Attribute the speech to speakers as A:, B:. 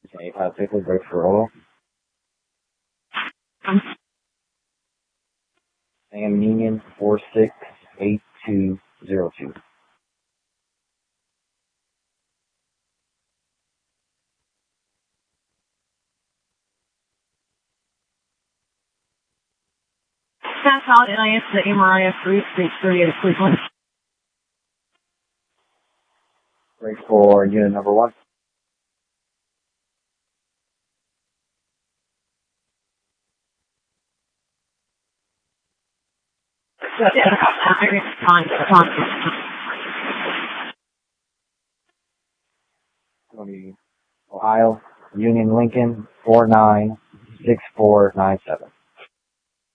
A: Okay, quickly break for oil. Sam Union 468202.
B: Pass out NIS to MRIS 3638 at Cleveland.
A: Break for unit number 1. Ohio, Union Lincoln 496497.